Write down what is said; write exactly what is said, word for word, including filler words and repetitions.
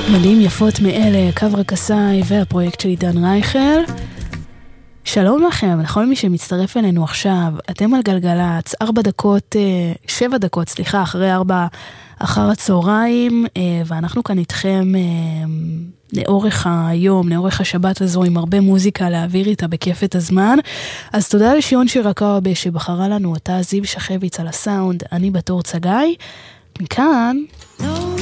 מילים יפות מאלה, קו רקסאי והפרויקט של עידן רייכל. שלום לכם, לכל מי שמצטרף אלינו עכשיו, אתם על גלגלץ, ארבע דקות, שבע דקות, סליחה, אחרי ארבע אחר הצהריים, ואנחנו כאן איתכם לאורך היום, לאורך השבת הזו, עם הרבה מוזיקה להעביר איתה בכיף את הזמן. אז תודה לשיון שירקאבה שבחרה לנו אותה, זיו שחביץ על הסאונד, אני בתור צגאי. מכאן...